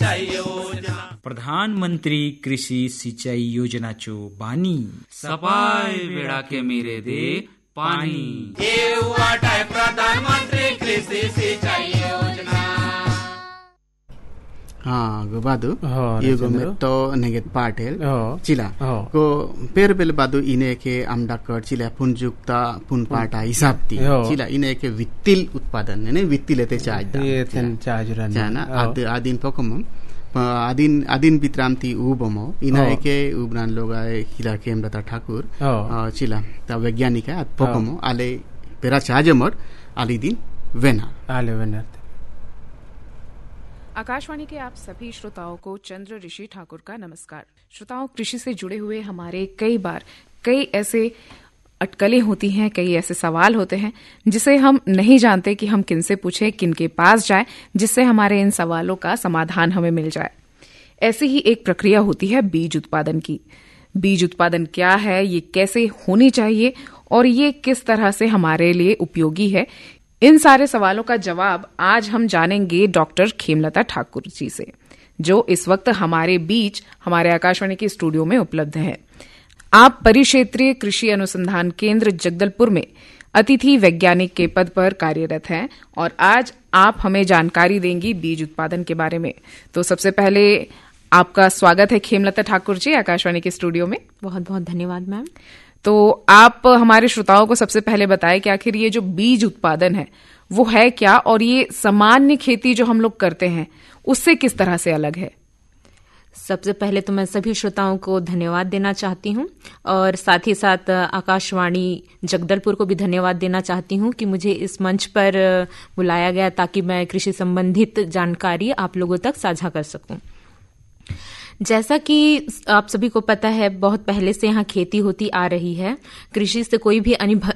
सिंचाई योजना। प्रधानमंत्री कृषि सिंचाई योजनाचो बानी सफाई बेड़ा के मेरे दे पानी। ये वाटाय प्रधानमंत्री कृषि सिंचाई योजना। हाँ बादू ये तो नेगेट पाटेल चिला को पेर बेल बादू इने के आमडाकर चिला पुंजुक्ता पुन पाटा हिसाब ती चिला इने के वित्तिल उत्पादन ने वित्तिल ते चाहता ये थन चाजुरन जाना आदिन पकम आदिन बित्रामती उबमो इना के उबरान लोग आए हिला के अमृता ठाकुर चिला ता वैज्ञानिक है पकमो आले पेरा चाजमर आली दिन वेना आले वेना। आकाशवाणी के आप सभी श्रोताओं को चंद्र ऋषि ठाकुर का नमस्कार। श्रोताओं, कृषि से जुड़े हुए हमारे कई ऐसे अटकलें होती हैं, कई ऐसे सवाल होते हैं जिसे हम नहीं जानते कि हम किनसे पूछें, किनके पास जाएं, जिससे हमारे इन सवालों का समाधान हमें मिल जाए। ऐसी ही एक प्रक्रिया होती है बीज उत्पादन की। बीज उत्पादन क्या है, ये कैसे होनी चाहिए और ये किस तरह से हमारे लिए उपयोगी है, इन सारे सवालों का जवाब आज हम जानेंगे डॉक्टर खेमलता ठाकुर जी से, जो इस वक्त हमारे बीच हमारे आकाशवाणी के स्टूडियो में उपलब्ध हैं। आप परिक्षेत्रीय कृषि अनुसंधान केंद्र जगदलपुर में अतिथि वैज्ञानिक के पद पर कार्यरत हैं और आज आप हमें जानकारी देंगी बीज उत्पादन के बारे में। तो सबसे पहले आपका स्वागत है खेमलता ठाकुर जी आकाशवाणी के स्टूडियो में। बहुत बहुत धन्यवाद मैम। तो आप हमारे श्रोताओं को सबसे पहले बताएं कि आखिर ये जो बीज उत्पादन है वो है क्या और ये सामान्य खेती जो हम लोग करते हैं उससे किस तरह से अलग है। सबसे पहले तो मैं सभी श्रोताओं को धन्यवाद देना चाहती हूँ और साथ ही साथ आकाशवाणी जगदलपुर को भी धन्यवाद देना चाहती हूँ कि मुझे इस मंच पर बुलाया गया ताकि मैं कृषि संबंधित जानकारी आप लोगों तक साझा कर सकूं। जैसा कि आप सभी को पता है, बहुत पहले से यहाँ खेती होती आ रही है। कृषि से कोई भी